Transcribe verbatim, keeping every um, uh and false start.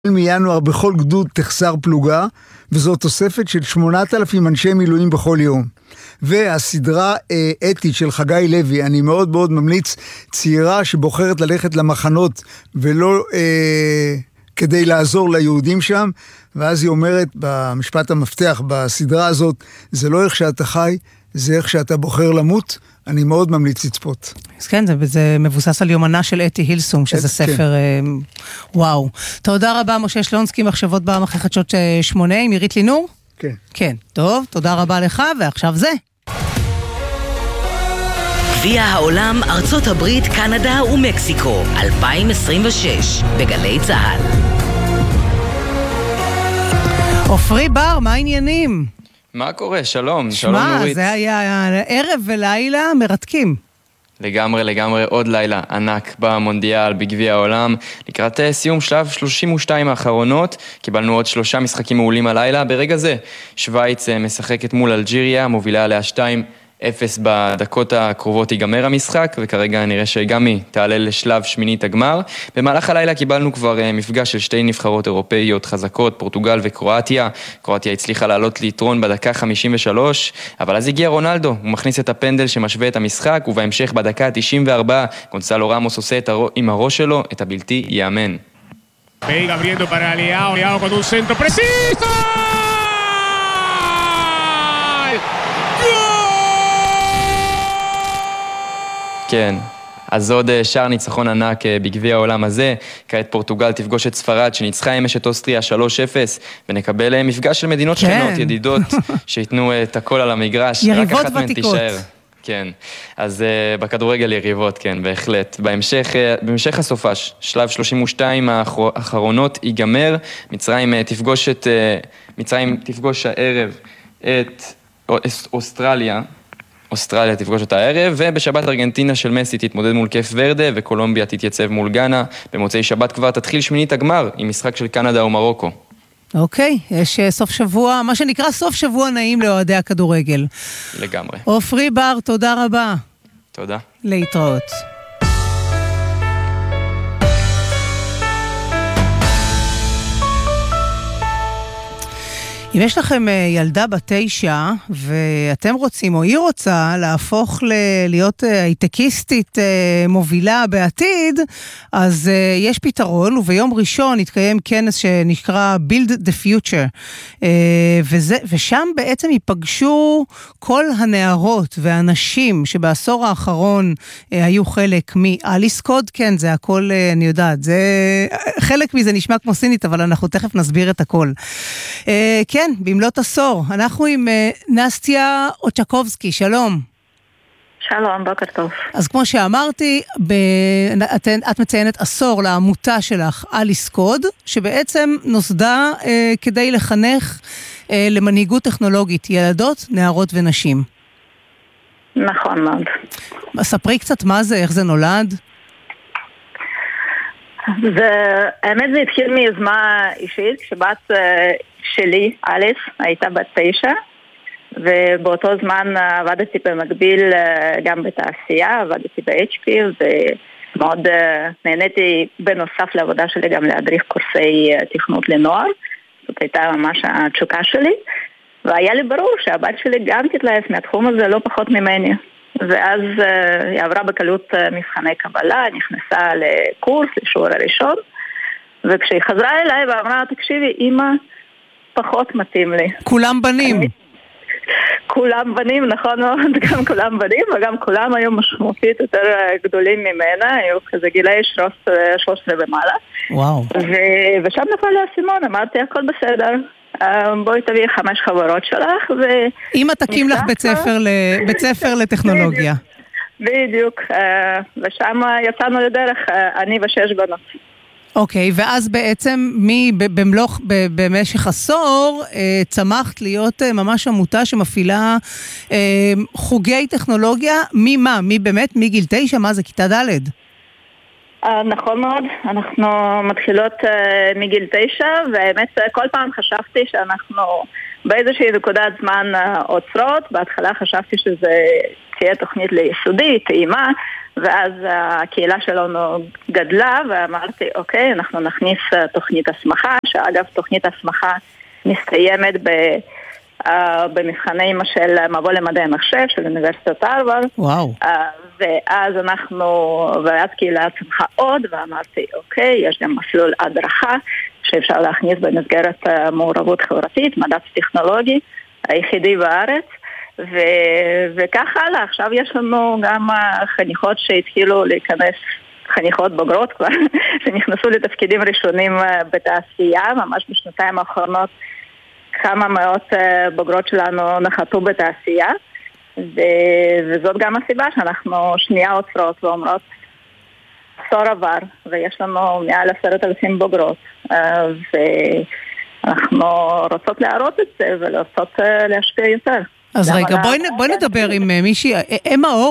מינואר בכל גדוד תחסר פלוגה, וזו תוספת של שמונת אלפים אנשי מילואים בכל יום. והסדרה אה, אתית של חגי לוי, אני מאוד מאוד ממליץ, צעירה שבוחרת ללכת למחנות ולא אה, כדי לעזור ליהודים שם, ואז היא אומרת במשפט המפתח בסדרה הזאת, זה לא איך שאתה חי, זה איך שאתה בוחר למות. אני מאוד ממליץ לצפות. אז כן, זה, זה מבוסס על יומנה של אתי הילסום, שזה את, ספר, כן. וואו. תודה רבה, משה שלונסקי, מחשבות בעם אחרי חדשות שמונה, עם עירית לינור? כן. כן, טוב, תודה רבה לך, ועכשיו זה. גביע העולם, ארצות הברית, קנדה ומקסיקו, אלפיים עשרים ושש, בגלי צהל. עופרי בר, מה העניינים? מה קורה? שלום, שלום שמה, נורית. זה היה ערב ולילה מרתקים. לגמרי, לגמרי, עוד לילה ענק במונדיאל, בגביע העולם. לקראת סיום שלב שלושים ושתיים האחרונות, קיבלנו עוד שלושה משחקים מעולים הלילה. ברגע זה, שוויץ משחקת מול אלג'יריה, מובילה עליה שתיים אפס בדקות הקרובות ייגמר המשחק, וכרגע נראה שגם היא תעלה לשלב שמינית הגמר. במהלך הלילה קיבלנו כבר מפגש של שתי נבחרות אירופאיות חזקות, פורטוגל וקרואטיה. קרואטיה הצליחה לעלות ליתרון בדקה חמישים ושלוש, אבל אז הגיע רונלדו, הוא מכניס את הפנדל שמשווה את המשחק, ובהמשך בדקה תשעים וארבע, גונסלו רמוס עושה את הר... עם הראש שלו את הבלתי יאמן. Veiga abriendo para Leao, Leao con un centro preciso. כן, אז עוד שער ניצחון ענק בגביע העולם הזה. כעת פורטוגל תפגוש את ספרד שניצחה אמש את אוסטריה שלוש אפס, ונקבל מפגש של מדינות כן. שכנות, ידידות, שיתנו את הכל על המגרש. יריבות רק אחת מהן ותיקות. תישאר. כן, אז uh, בכדורגל יריבות, כן, בהחלט. בהמשך, uh, בהמשך הסופש, שלב שלושים ושתיים האחרונות ייגמר. מצרים uh, תפגוש את, uh, מצרים תפגוש הערב את אוסטרליה, אוסטרליה תפגוש את הערב, ובשבת ארגנטינה של מסי תתמודד מול קייפ ורדה, וקולומביה תתייצב מול גאנה. במוצאי שבת כבר תתחיל שמינית הגמר, עם משחק של קנדה ומרוקו. אוקיי, יש סוף שבוע, מה שנקרא סוף שבוע נעים לאוהדי הכדורגל. לגמרי. עופרי בר, תודה רבה. תודה. להתראות. אם יש לכם ילדה בת תשע, ואתם רוצים, או היא רוצה, להפוך ל- להיות הייטקיסטית מובילה בעתיד, אז יש פתרון, וביום ראשון יתקיים כנס שנקרא Build the Future, וזה, ושם בעצם ייפגשו כל הנערות והנשים שבעשור האחרון היו חלק מאליס קוד, כן, זה הכל, אני יודעת, זה, חלק מזה נשמע כמו סינית, אבל אנחנו תכף נסביר את הכל. כן, כן, במלאת עשור. אנחנו עם נסטיה אוצ'קובסקי, שלום. שלום, בוקר טוב. אז כמו שאמרתי, ב... את, את מציינת עשור לעמותה שלך, אליס קוד, שבעצם נוסדה אה, כדי לחנך אה, למנהיגות טכנולוגית, ילדות, נערות ונשים. נכון מאוד. ספרי קצת מה זה, איך זה נולד? זה, האמת זה התחיל מיוזמה אישית, כשבת שלי, אליס, הייתה בת תשע, ובאותו זמן עבדתי במקביל גם בתעשייה, עבדתי ב-אייץ' פי, ומאוד נהניתי בנוסף לעבודה שלי גם להדריך קורסי תכנות לנוער, זאת הייתה ממש התשוקה שלי, והיה לי ברור שהבת שלי גם תתלהב מהתחום הזה לא פחות ממני. ואז uh, היא עברה בקלות uh, מבחני קבלה, נכנסה לקורס, לשיעור הראשון, וכשהיא חזרה אליי ואמרה, תקשיבי, אמא, פחות מתאים לי. כולם בנים. אני... כולם בנים, נכון מאוד, גם כולם בנים, וגם כולם היו משמעותית יותר גדולים ממנה, היו כזה גילי שלוש עשרה במעלה. וואו. ו- ושם נפל לי הסימון, אמרתי, הכל בסדר. בואי תביאי חמש חברות שלך ו... אמא תקים לך בית ספר, ל... בית ספר לטכנולוגיה. בדיוק, ושם יצאנו לדרך, אני ושש בנות. אוקיי, ואז בעצם מי במלוך, במשך עשור צמחת להיות ממש עמותה שמפעילה חוגי טכנולוגיה, מי מה? מי באמת? מגיל תשע? מה זה? כיתה ד'? נכון מאוד, אנחנו מתחילות מגיל תשע, והאמת כל פעם חשבתי שאנחנו באיזושהי נקודת זמן עוצרות. בהתחלה חשבתי שזה תהיה תוכנית ליסודי, טעימה, ואז הקהילה שלנו גדלה, ואמרתי, אוקיי, אנחנו נכניס תוכנית הסמכה, שאגב, תוכנית הסמכה מסתיימת ב... במבחנים של מבוא למדעי המחשב של אוניברסיטת הרווארד. וואו. ואז אנחנו, ואז קהילה צמחה עוד, ואמרתי, אוקיי, יש גם מסלול הדרכה שאפשר להכניס במסגרת מעורבות חברתית, מדע טכנולוגי, היחידי בארץ, ו... וכך הלאה. עכשיו יש לנו גם חניכות שהתחילו להיכנס, חניכות בוגרות כבר, שנכנסו לתפקידים ראשונים בתעשייה, ממש בשנתיים האחרונות, כמה מאות בוגרות שלנו נחתו בתעשייה, ו- וזאת גם הסיבה שאנחנו שנייה עוצרות ואומרות, עשור עבר, ויש לנו מעל עשרת אלפים בוגרות, ואנחנו רוצות להראות את זה ולרצות להשפיע יותר. אז רגע, בואי, בואי נדבר עם מישהי, אמה אור,